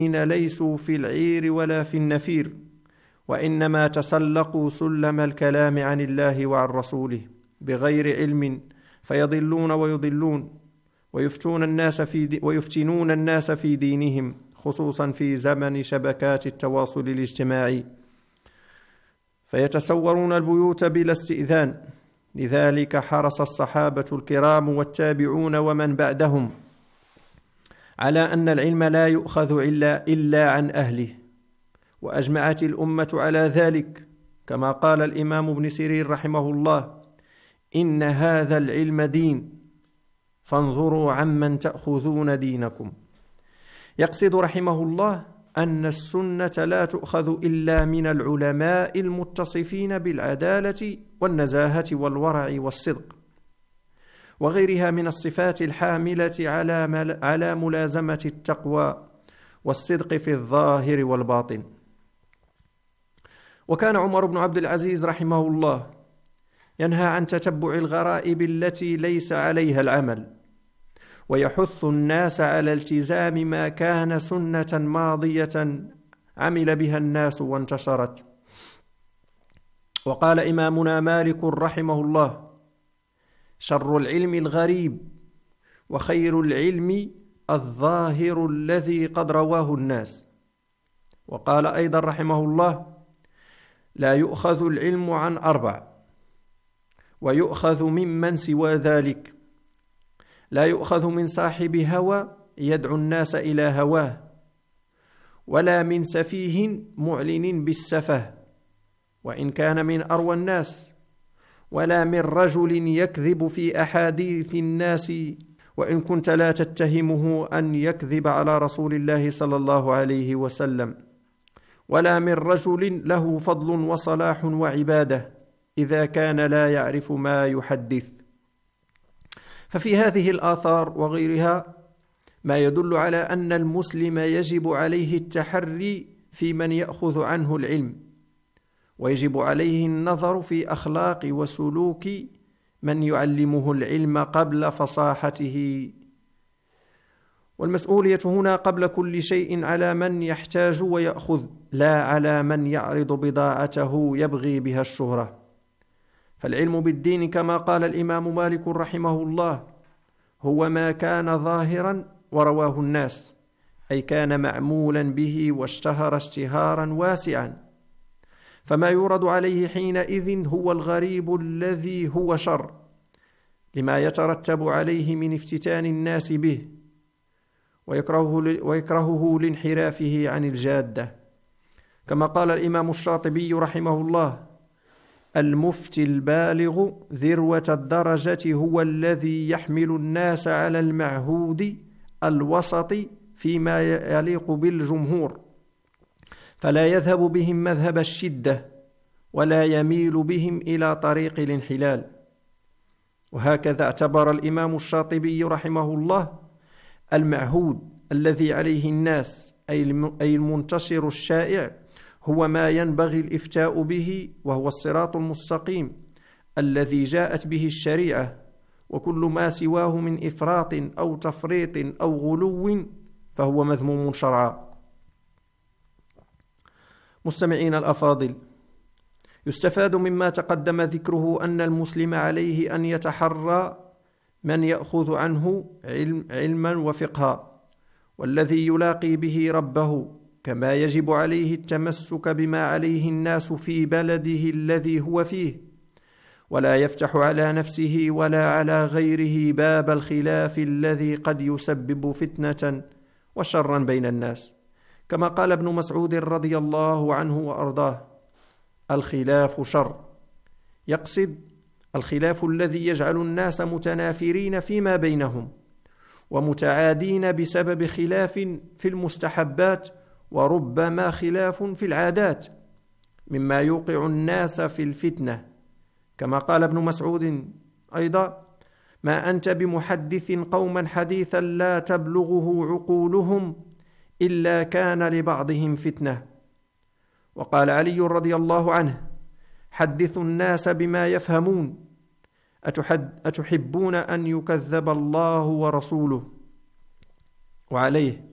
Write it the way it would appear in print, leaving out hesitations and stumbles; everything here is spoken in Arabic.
ليسوا في العير ولا في النفير، وإنما تسلقوا سلم الكلام عن الله وعن رسوله بغير علم، فيضلون ويضلون ويفتنون الناس في دينهم، خصوصا في زمن شبكات التواصل الاجتماعي، فيتسورون البيوت بلا استئذان. لذلك حرص الصحابة الكرام والتابعون ومن بعدهم على أن العلم لا يؤخذ إلا عن أهله، وأجمعت الأمة على ذلك، كما قال الإمام ابن سيرين رحمه الله: إن هذا العلم دين، فانظروا عمن تأخذون دينكم. يقصد رحمه الله أن السنة لا تؤخذ إلا من العلماء المتصفين بالعدالة والنزاهة والورع والصدق، وغيرها من الصفات الحاملة على ملازمة التقوى والصدق في الظاهر والباطن. وكان عمر بن عبد العزيز رحمه الله ينهى عن تتبع الغرائب التي ليس عليها العمل، ويحث الناس على التزام ما كان سنة ماضية عمل بها الناس وانتشرت. وقال إمامنا مالك رحمه الله: شر العلم الغريب، وخير العلم الظاهر الذي قد رواه الناس. وقال أيضا رحمه الله: لا يؤخذ العلم عن أربع، ويؤخذ ممن سوى ذلك. لا يؤخذ من صاحب هوى يدعو الناس إلى هواه، ولا من سفيه معلن بالسفه وإن كان من أروى الناس، ولا من رجل يكذب في أحاديث الناس وإن كنت لا تتهمه أن يكذب على رسول الله صلى الله عليه وسلم، ولا من رجل له فضل وصلاح وعبادة إذا كان لا يعرف ما يحدث. ففي هذه الآثار وغيرها ما يدل على أن المسلم يجب عليه التحري في من يأخذ عنه العلم، ويجب عليه النظر في أخلاق وسلوك من يعلمه العلم قبل فصاحته. والمسؤولية هنا قبل كل شيء على من يحتاج ويأخذ، لا على من يعرض بضاعته يبغي بها الشهرة. فالعلم بالدين كما قال الإمام مالك رحمه الله هو ما كان ظاهرا ورواه الناس، أي كان معمولا به واشتهر اشتهارا واسعا، فما يورد عليه حينئذ هو الغريب الذي هو شر، لما يترتب عليه من افتتان الناس به ويكرهه لانحرافه عن الجادة. كما قال الإمام الشاطبي رحمه الله: المفتي البالغ ذروة الدرجة هو الذي يحمل الناس على المعهود الوسط فيما يليق بالجمهور، فلا يذهب بهم مذهب الشدة ولا يميل بهم إلى طريق الانحلال. وهكذا اعتبر الإمام الشاطبي رحمه الله المعهود الذي عليه الناس، أي المنتشر الشائع، هو ما ينبغي الإفتاء به، وهو الصراط المستقيم الذي جاءت به الشريعة، وكل ما سواه من إفراط أو تفريط أو غلو فهو مذموم شرعا. مستمعين الأفاضل، يستفاد مما تقدم ذكره أن المسلم عليه أن يتحرى من يأخذ عنه علما وفقها، والذي يلاقي به ربه، كما يجب عليه التمسك بما عليه الناس في بلده الذي هو فيه، ولا يفتح على نفسه ولا على غيره باب الخلاف الذي قد يسبب فتنة وشرا بين الناس، كما قال ابن مسعود رضي الله عنه وأرضاه: الخلاف شر. يقصد الخلاف الذي يجعل الناس متنافرين فيما بينهم ومتعادين بسبب خلاف في المستحبات، وربما خلاف في العادات، مما يوقع الناس في الفتنة. كما قال ابن مسعود أيضا: ما أنت بمحدث قوما حديثا لا تبلغه عقولهم إلا كان لبعضهم فتنة. وقال علي رضي الله عنه: حدثوا الناس بما يفهمون، أتحبون أن يكذب الله ورسوله؟ وعليه